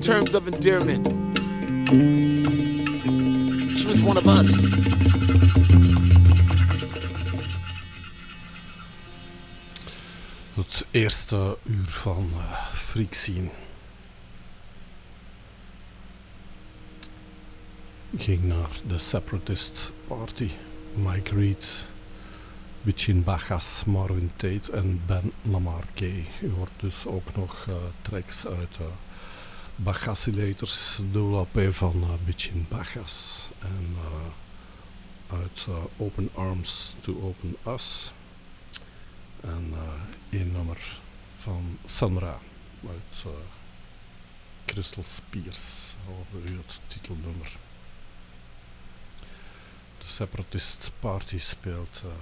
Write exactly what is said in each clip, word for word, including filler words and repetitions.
terms of endearment. She was one of us. Het eerste uur van uh, Freak Scene ging naar de Separatist Party. Mike Reed, Bitchin Bajas, Marvin Tate en Ben Lamar Gay. Je hoort dus ook nog uh, tracks uit uh, Bajasilators, de L P van uh, Bitchin Bajas. En uh, uit uh, Open Arms to Open Us. En uh, één nummer van Sandra uit uh, Crystal Spears, hoorde u het titelnummer. De Separatist Party speelt uh,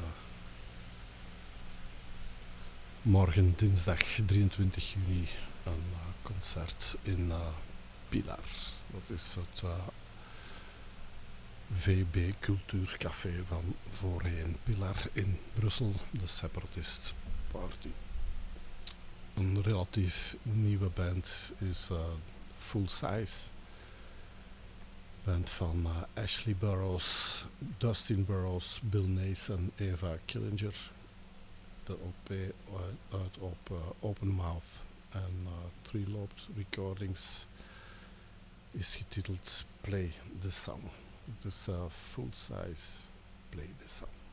morgen dinsdag drieëntwintig juni een uh, concert in uh, Pilar. Dat is het uh, V B Cultuurcafé van voorheen Pilar in Brussel, de Separatist Party. Een relatief nieuwe band is uh, Full Size. Band van uh, Ashley Burroughs, Dustin Burroughs, Bill Nace en Eva Killinger. De L P uit op uh, Open Mouth en uh, Three Lobed Recordings is getiteld Play the Song. Het is uh, Full Size, Play the Song.